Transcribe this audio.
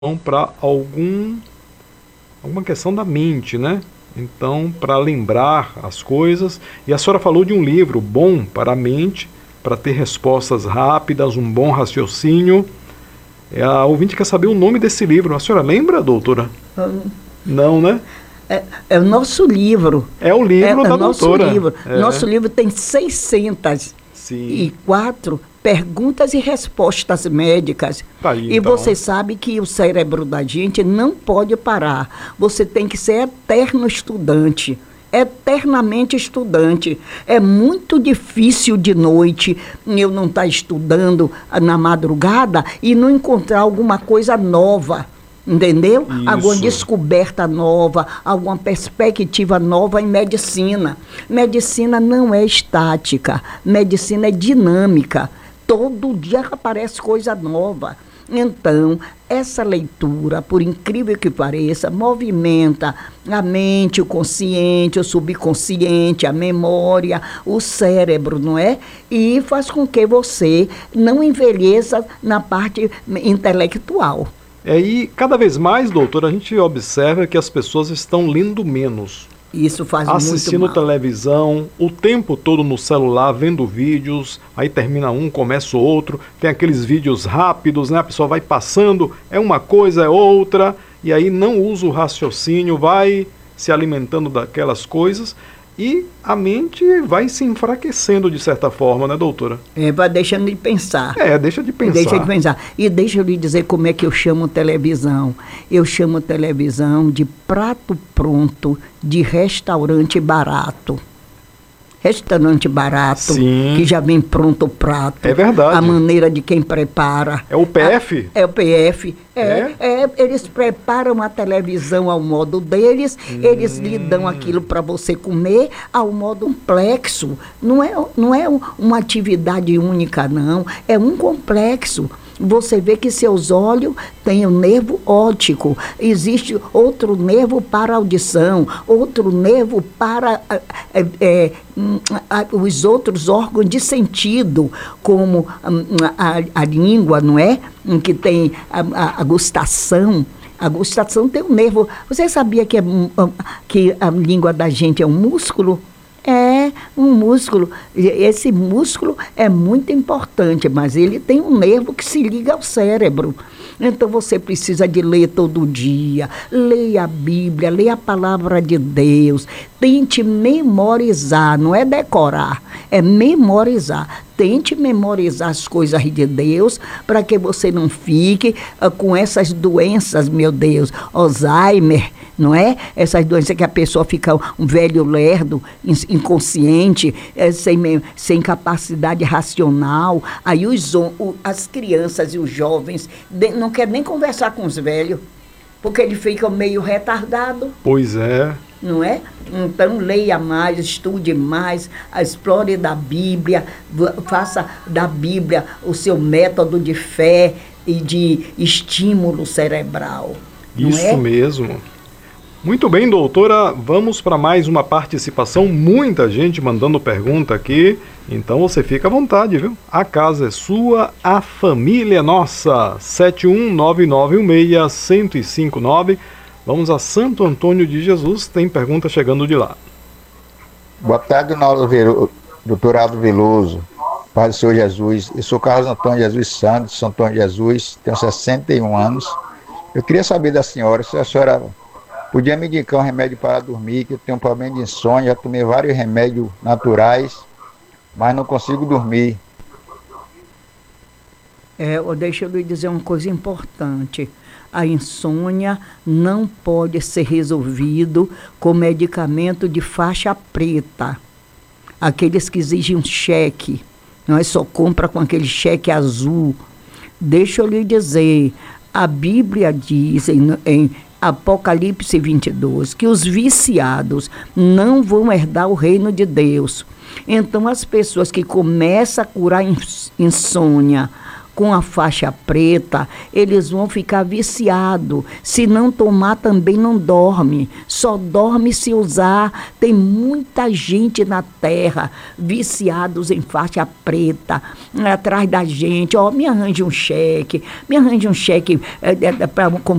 para alguma questão da mente, né? Então, para lembrar as coisas. E a senhora falou de um livro bom para a mente, para ter respostas rápidas, um bom raciocínio. A ouvinte quer saber o nome desse livro. A senhora lembra, doutora? Não, né? É o nosso livro. É o livro da doutora. Livro. Nosso livro tem 604 perguntas e respostas médicas. Tá aí, e então. você sabe que o cérebro da gente não pode parar. Você tem que ser eterno estudante. Eternamente estudante. É muito difícil de noite eu não estar estudando na madrugada e não encontrar alguma coisa nova. Entendeu? Isso. Alguma descoberta nova, alguma perspectiva nova em medicina. Medicina não é estática, medicina é dinâmica. Todo dia aparece coisa nova. Então, essa leitura, por incrível que pareça, movimenta a mente, o consciente, o subconsciente, a memória, o cérebro, não é? E faz com que você não envelheça na parte intelectual. E cada vez mais, doutor, a gente observa que as pessoas estão lendo menos. Isso faz assistindo muito mal. televisão, o tempo todo no celular, vendo vídeos, aí termina um, começa o outro, tem aqueles vídeos rápidos, né? A pessoa vai passando, é uma coisa, é outra, e aí não usa o raciocínio, vai se alimentando daquelas coisas, e a mente vai se enfraquecendo de certa forma, né, doutora? Vai deixando de pensar. Deixa de pensar. Deixa de pensar. E deixa eu lhe dizer como é que eu chamo televisão. Eu chamo televisão de prato pronto de restaurante barato. Restaurante barato, Sim. Que já vem pronto o prato. É verdade. A maneira de quem prepara. É o PF? É o PF. Eles preparam a televisão ao modo deles, eles lhe dão aquilo para você comer ao modo complexo. Não é uma atividade única, não. É um complexo. Você vê que seus olhos têm o nervo óptico, existe outro nervo para a audição, outro nervo para os outros órgãos de sentido, como a língua, não é? Que tem a gustação. A gustação tem um nervo. Você sabia que a língua da gente é um músculo? É um músculo. Esse músculo é muito importante, mas ele tem um nervo que se liga ao cérebro. Então você precisa de ler todo dia, leia a Bíblia, leia a palavra de Deus, tente memorizar, não é decorar, é memorizar. Tente memorizar as coisas de Deus para que você não fique com essas doenças, meu Deus, Alzheimer, não é? Essas doenças que a pessoa fica um velho lerdo, inconsciente, sem capacidade racional. Aí as crianças e os jovens não querem nem conversar com os velhos, porque eles ficam meio retardados. Pois é. Não é? Então leia mais, estude mais, explore da Bíblia, faça da Bíblia o seu método de fé e de estímulo cerebral. Isso mesmo. Muito bem, doutora, vamos para mais uma participação, muita gente mandando pergunta aqui, então você fica à vontade, viu? A casa é sua, a família é nossa, 71991611059. Vamos a Santo Antônio de Jesus, tem pergunta chegando de lá. Boa tarde, doutor Aldo Veloso, Pai do Senhor Jesus. Eu sou Carlos Antônio Jesus Santos, São Antônio de Jesus, tenho 61 anos. Eu queria saber da senhora, se a senhora podia me indicar um remédio para dormir, que eu tenho um problema de insônia, já tomei vários remédios naturais, mas não consigo dormir. Deixa eu lhe dizer uma coisa importante. A insônia não pode ser resolvido com medicamento de faixa preta. Aqueles que exigem um cheque, não é só compra com aquele cheque azul. Deixa eu lhe dizer, a Bíblia diz em Apocalipse 22 que os viciados não vão herdar o reino de Deus. Então as pessoas que começam a curar insônia com a faixa preta, eles vão ficar viciados. Se não tomar, também não dorme. Só dorme se usar. Tem muita gente na terra viciados em faixa preta, atrás da gente. Ó, me arranje um cheque para